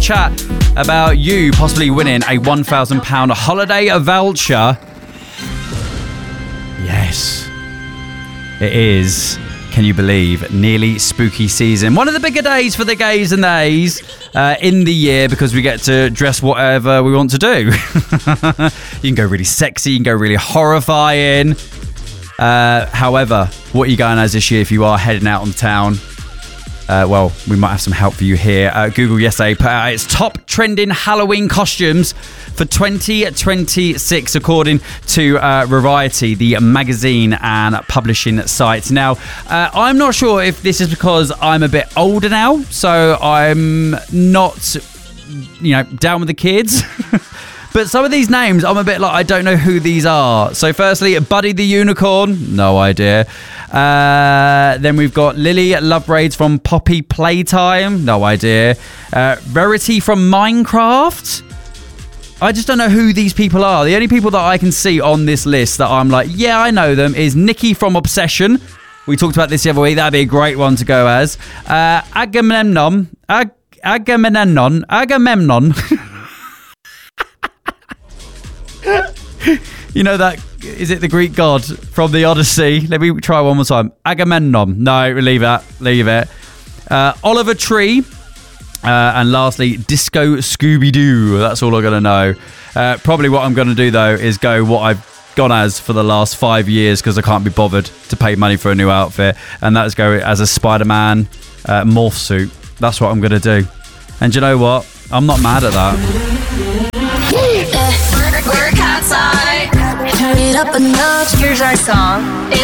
chat about you possibly winning a £1,000 holiday voucher. Yes, it is. Can you believe? Nearly spooky season. One of the bigger days for the gays and theys in the year because we get to dress whatever we want to do. You can go really sexy, you can go really horrifying. However, what are you going as this year if you are heading out on town? Well, we might have some help for you here. Google yesterday put out its top trending Halloween costumes for 2026, according to Variety, the magazine and publishing site. Now, I'm not sure if this is because I'm a bit older now, so I'm not, down with the kids. But some of these names, I'm a bit like, I don't know who these are. So firstly, Buddy the Unicorn, no idea. Then we've got Lily Lovebraids from Poppy Playtime, no idea. Rarity from Minecraft. I just don't know who these people are. The only people that I can see on this list that I'm like, yeah, I know them, is Nikki from Obsession. We talked about this the other week. That'd be a great one to go as. Agamemnon. You know that, is it the Greek god from the Odyssey? Let me try one more time. Agamemnon. No, leave it. Oliver Tree. And lastly, Disco Scooby-Doo. That's all I'm going to know. Probably what I'm going to do, though, is go what I've gone as for the last 5 years because I can't be bothered to pay money for a new outfit. And that is go as a Spider-Man morph suit. That's what I'm going to do. And do you know what? I'm not mad at that. We're outside. Turn it up a notch. Here's our song.